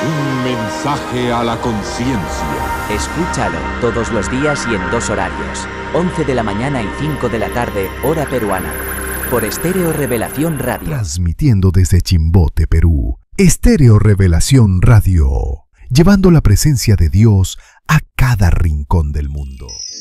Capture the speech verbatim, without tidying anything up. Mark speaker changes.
Speaker 1: Un mensaje a la conciencia.
Speaker 2: Escúchalo todos los días y en dos horarios, once de la mañana y cinco de la tarde, hora peruana, por Estéreo Revelación Radio.
Speaker 3: Transmitiendo desde Chimbote, Perú, Estéreo Revelación Radio, llevando la presencia de Dios a cada rincón del mundo.